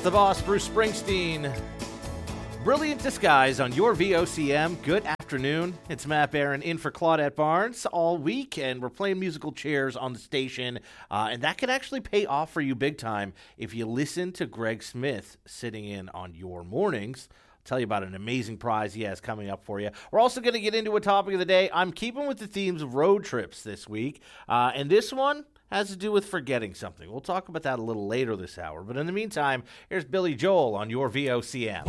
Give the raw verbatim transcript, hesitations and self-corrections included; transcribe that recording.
the boss, Bruce Springsteen. Brilliant Disguise on your V O C M. Good afternoon. It's Matt Barron in for Claudette Barnes all week, and we're playing musical chairs on the station, uh, and that could actually pay off for you big time if you listen to Greg Smith sitting in on your mornings. I'll tell you about an amazing prize he has coming up for you. We're also going to get into a topic of the day. I'm keeping with the themes of road trips this week, uh, and this one has to do with forgetting something. We'll talk about that a little later this hour. But in the meantime, here's Billy Joel on your V O C M.